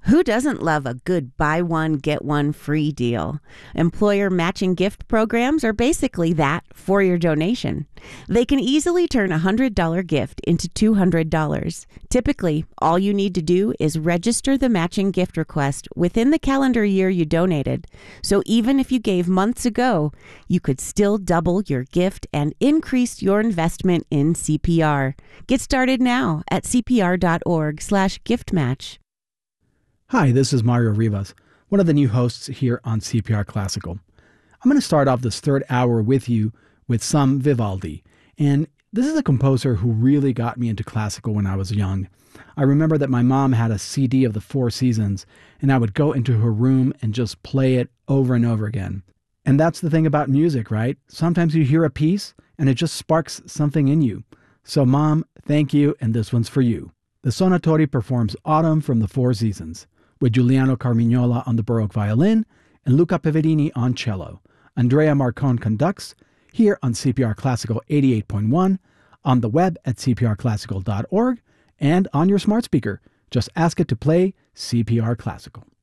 Who doesn't love a good buy one, get one free deal? Employer matching gift programs are basically that for your donation. They can easily turn a $100 gift into $200. Typically, all you need to do is register the matching gift request within the calendar year you donated. So even if you gave months ago, you could still double your gift and increase your investment in CPR. Get started now at cpr.org/giftmatch. Hi, this is Mario Rivas, one of the new hosts here on CPR Classical. I'm going to start off this third hour with you with some Vivaldi. And this is a composer who really got me into classical when I was young. I remember that my mom had a CD of the Four Seasons, and I would go into her room and just play it over and over again. And that's the thing about music, right? Sometimes you hear a piece, and it just sparks something in you. So Mom, thank you, and this one's for you. The Suonatori performs Autumn from the Four Seasons, with Giuliano Carmignola on the Baroque violin and Luca Peverini on cello. Andrea Marcon conducts here on CPR Classical 88.1, on the web at cprclassical.org, and on your smart speaker. Just ask it to play CPR Classical.